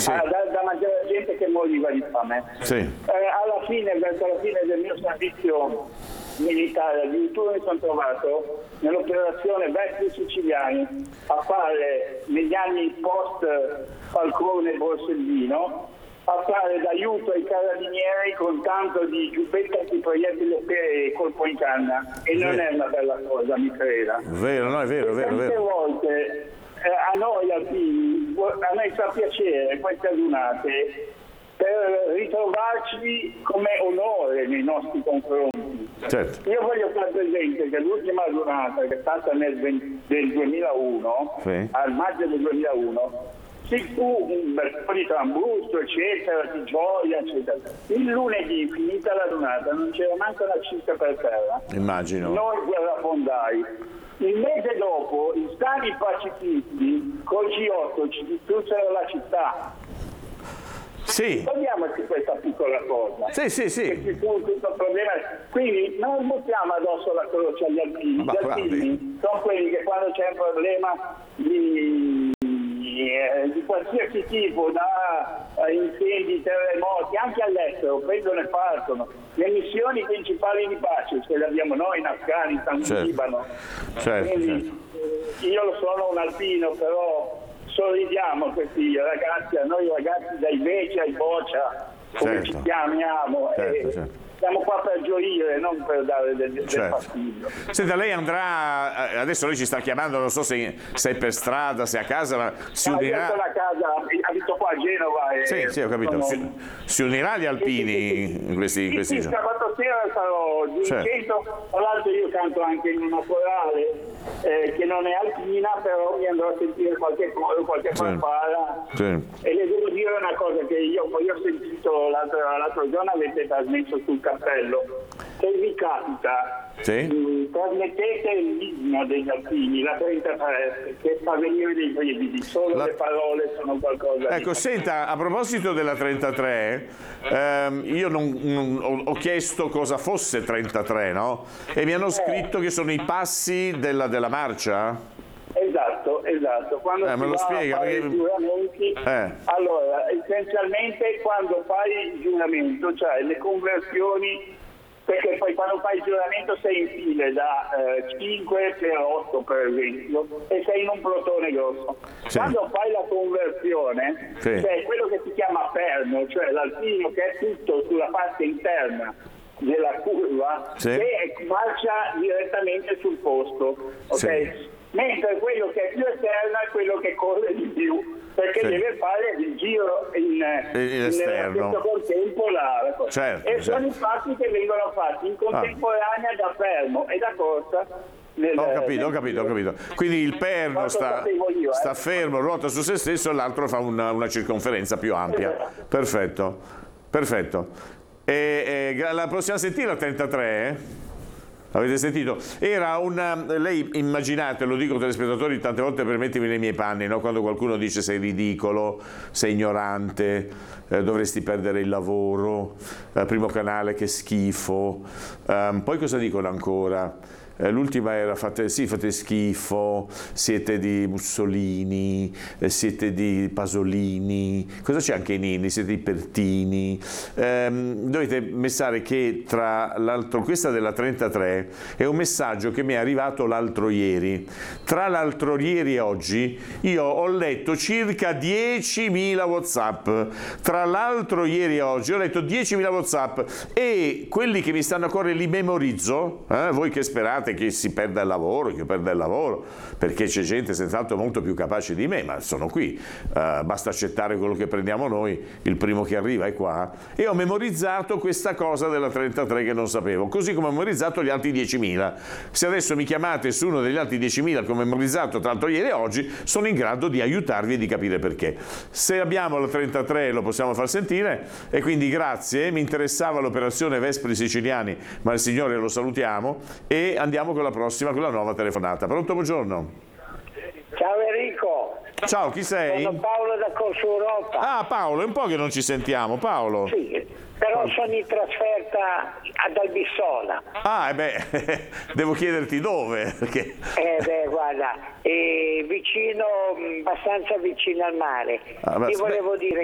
da mangiare gente che moriva di fame. Alla fine, verso la fine del mio servizio militare, addirittura mi sono trovato nell'operazione Vestri Siciliani a fare, negli anni post Falcone e Borsellino, a fare d'aiuto ai carabinieri con tanto di giubbetta di proiettili e colpo in canna, e non è una bella cosa, mi creda. Vero, no, è vero. Tante volte a noi alpini, a noi fa piacere queste adunate per ritrovarci come onore nei nostri confronti. Certo. Io voglio far presente che l'ultima adunata, che è stata del 2001, al maggio del 2001, ci fu un bel po' di trambusto, eccetera, di gioia, eccetera. Il lunedì, finita l'adunata, non c'era manco una cicca per terra. Immagino. Noi guerrafondai. Il mese dopo, i stati pacifisti col G8 ci distrussero la città. Togliamoci questa piccola cosa. Sì. Che ci fu tutto il problema. Quindi non buttiamo addosso la croce agli alpini. Gli alpini sono quelli che quando c'è un problema di qualsiasi tipo, da incendi, terremoti, anche all'estero, prendono e partono. Le missioni principali di pace ce le abbiamo noi in Afghanistan, in Libano. Quindi io lo sono un alpino, però sorridiamo questi ragazzi, a noi ragazzi dai Veci ai Boccia, come ci chiamiamo. Siamo qua per gioire, non per dare del fastidio. Senta, lei andrà, adesso lei ci sta chiamando, non so se è per strada, se è a casa, ma si unirà. Io sono a casa, abito qua a Genova. Sì, ho capito. Si unirà agli alpini in questi giorni. Sabato sera sarò giù in centro. Tra l'altro io canto anche in una corale che non è alpina, però mi andrò a sentire qualche fanfara. E le devo dire una cosa che io ho sentito l'altro giorno, avete trasmesso sul cappello. Se vi capita, trasmettete l'inno degli alpini, la 33, che fa venire dei brividi, solo le parole sono qualcosa. Ecco, senta, a proposito della 33, io ho chiesto cosa fosse 33, no? E mi hanno scritto che sono i passi della marcia? Esatto. Quando me lo spiega? I giuramenti, allora, essenzialmente quando fai il giuramento, cioè le conversioni, perché poi quando fai il giuramento sei in file da 5 per 8 per esempio, e sei in un plotone grosso. Quando fai la conversione, c'è quello che si chiama perno, cioè l'alpino che è tutto sulla parte interna della curva, che marcia direttamente sul posto, mentre quello che è più esterno è quello che corre di più, perché deve fare il giro in stesso contempo sono i passi che vengono fatti in contemporanea da fermo e da corsa. Ho capito. Quindi il perno sta fermo, ruota su se stesso, e l'altro fa una circonferenza più ampia. Perfetto. E la prossima sentire la 33? Avete sentito? Era lei immaginate, lo dico ai telespettatori tante volte per mettermi nei miei panni, no? Quando qualcuno dice sei ridicolo, sei ignorante, dovresti perdere il lavoro, primo canale che schifo, poi cosa dicono ancora? L'ultima era fate schifo, siete di Mussolini, siete di Pasolini, cosa c'è anche in Inni, siete di Pertini. Dovete pensare che tra l'altro questa della 33 è un messaggio che mi è arrivato l'altro ieri. Tra l'altro ieri e oggi io ho letto circa 10.000 WhatsApp. Tra l'altro ieri e oggi ho letto 10.000 WhatsApp, e quelli che mi stanno a cuore li memorizzo. Voi che sperate che si perda il lavoro, che io perda il lavoro, perché c'è gente senz'altro molto più capace di me, ma sono qui, basta accettare quello che prendiamo noi, il primo che arriva è qua, e ho memorizzato questa cosa della 33 che non sapevo, così come ho memorizzato gli altri 10.000. Se adesso mi chiamate su uno degli altri 10.000 che ho memorizzato tra l'altro ieri e oggi, sono in grado di aiutarvi e di capire perché. Se abbiamo la 33 lo possiamo far sentire, e quindi grazie, mi interessava l'operazione Vespri Siciliani, ma il Signore lo salutiamo, e andiamo con la prossima, con la nuova telefonata. Pronto, buongiorno. Ciao Enrico. Ciao, chi sei? Sono Paolo da Corso Europa. Ah, Paolo, è un po' che non ci sentiamo, Paolo. Sì, però sono in trasferta ad Albissola. Devo chiederti dove, perché... guarda, abbastanza vicino al mare. Ti volevo dire